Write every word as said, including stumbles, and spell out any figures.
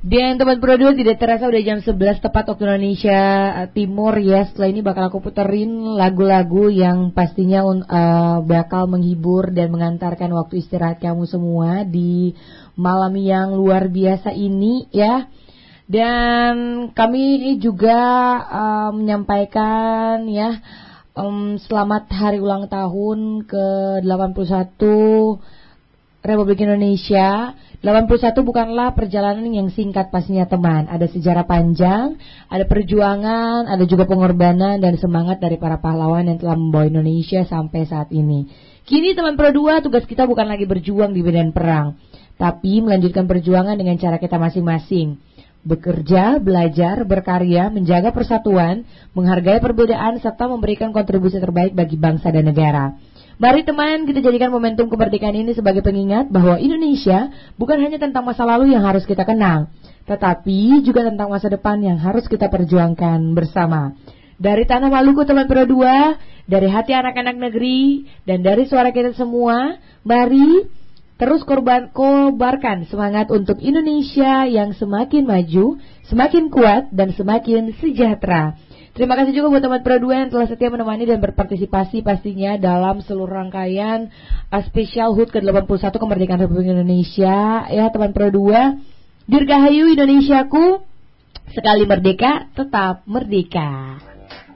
Dan teman Pro dua tidak terasa udah jam sebelas tepat waktu Indonesia Timur ya. Setelah ini bakal aku puterin lagu-lagu yang pastinya uh, bakal menghibur dan mengantarkan waktu istirahat kamu semua di malam yang luar biasa ini ya. Dan kami juga uh, menyampaikan ya um, selamat hari ulang tahun ke delapan puluh satu Republik Indonesia. Delapan puluh satu bukanlah perjalanan yang singkat pastinya teman. Ada sejarah panjang, ada perjuangan, ada juga pengorbanan dan semangat dari para pahlawan yang telah membawa Indonesia sampai saat ini. Kini teman Pro dua, tugas kita bukan lagi berjuang di medan perang, tapi melanjutkan perjuangan dengan cara kita masing-masing. Bekerja, belajar, berkarya, menjaga persatuan, menghargai perbedaan, serta memberikan kontribusi terbaik bagi bangsa dan negara. Mari teman, kita jadikan momentum kemerdekaan ini sebagai pengingat bahwa Indonesia bukan hanya tentang masa lalu yang harus kita kenang, tetapi juga tentang masa depan yang harus kita perjuangkan bersama. Dari tanah Maluku teman Pro dua, dari hati anak-anak negeri, dan dari suara kita semua, mari terus korban kobarkan semangat untuk Indonesia yang semakin maju, semakin kuat, dan semakin sejahtera. Terima kasih juga buat teman Pro dua yang telah setia menemani dan berpartisipasi pastinya dalam seluruh rangkaian uh, Special H U T ke delapan puluh satu Kemerdekaan Republik Indonesia. Ya teman Pro dua, Dirgahayu Indonesiaku, sekali merdeka tetap merdeka.